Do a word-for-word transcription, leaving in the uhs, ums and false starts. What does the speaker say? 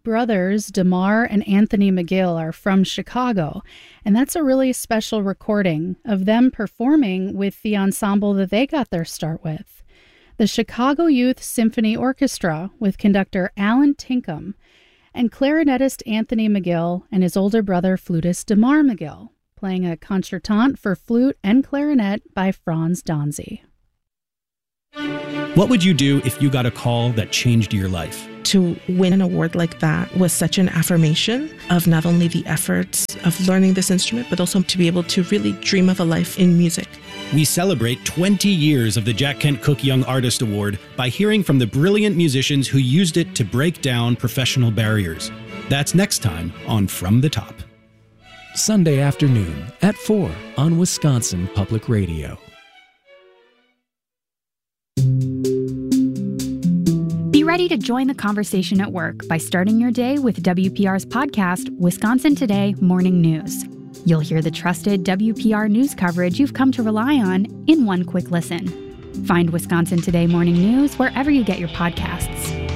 brothers, DeMar and Anthony McGill, are from Chicago, and that's a really special recording of them performing with the ensemble that they got their start with. The Chicago Youth Symphony Orchestra with conductor Alan Tinkham and clarinetist Anthony McGill and his older brother flutist DeMar McGill, playing a concertante for flute and clarinet by Franz Donzi. What would you do if you got a call that changed your life? To win an award like that was such an affirmation of not only the efforts of learning this instrument, but also to be able to really dream of a life in music. We celebrate twenty years of the Jack Kent Cooke Young Artist Award by hearing from the brilliant musicians who used it to break down professional barriers. That's next time on From the Top. Sunday afternoon at four on Wisconsin Public Radio. Be ready to join the conversation at work by starting your day with W P R's podcast, Wisconsin Today Morning News. You'll hear the trusted W P R news coverage you've come to rely on in one quick listen. Find Wisconsin Today Morning News wherever you get your podcasts.